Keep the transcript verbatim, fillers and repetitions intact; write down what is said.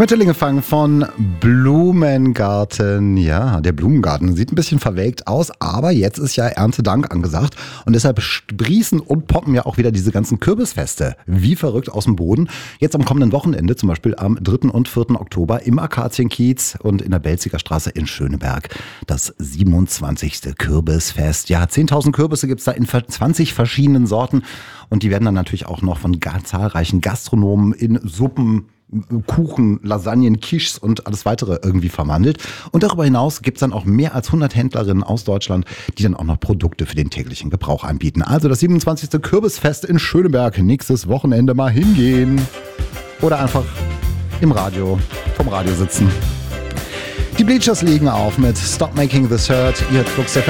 Schmetterlinge fangen von Blumengarten. Ja, der Blumengarten sieht ein bisschen verwelkt aus, aber jetzt ist ja Erntedank angesagt und deshalb sprießen und poppen ja auch wieder diese ganzen Kürbisfeste wie verrückt aus dem Boden. Jetzt am kommenden Wochenende, zum Beispiel am dritten und vierten Oktober im Akazienkiez und in der Belziger Straße in Schöneberg. Das siebenundzwanzigste Kürbisfest. Ja, zehntausend Kürbisse gibt's da in zwanzig verschiedenen Sorten und die werden dann natürlich auch noch von ganz zahlreichen Gastronomen in Suppen, Kuchen, Lasagnen, Quiches und alles weitere irgendwie verwandelt. Und darüber hinaus gibt es dann auch mehr als hundert Händlerinnen aus Deutschland, die dann auch noch Produkte für den täglichen Gebrauch anbieten. Also das siebenundzwanzigste Kürbisfest in Schöneberg. Nächstes Wochenende mal hingehen. Oder einfach im Radio, vom Radio sitzen. Die Bleachers liegen auf mit Stop Making This Hurt. Ihr hört Flux F M.